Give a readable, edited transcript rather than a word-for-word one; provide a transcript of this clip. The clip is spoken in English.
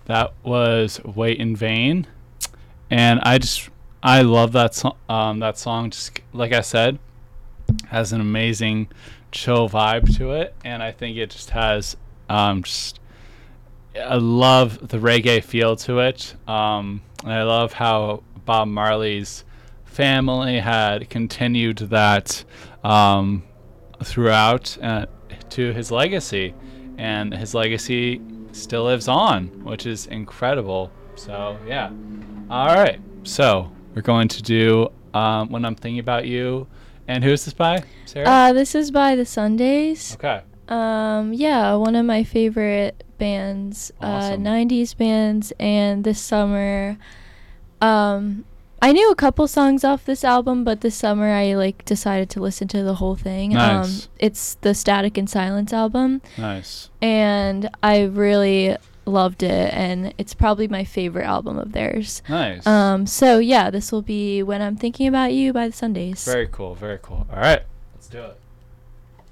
That was Wait in Vain, and I love that song. That song, just like I said, has an amazing chill vibe to it, and I think it just has just I love the reggae feel to it. And I love how Bob Marley's family had continued that um, throughout to his legacy, and his legacy still lives on, which is incredible. So yeah. All right. So we're going to do "When I'm Thinking About You," and who's this by, Sarah? This is by the Sundays. Okay. Yeah, one of my favorite bands, Awesome. 90s bands, and this summer, I knew a couple songs off this album, but this summer I decided to listen to the whole thing. Nice. It's the Static and Silence album, Nice. and I really loved it, and it's probably my favorite album of theirs. Nice. So yeah, this will be When I'm Thinking About You by the Sundays. Very cool. Very cool. All right. Let's do it.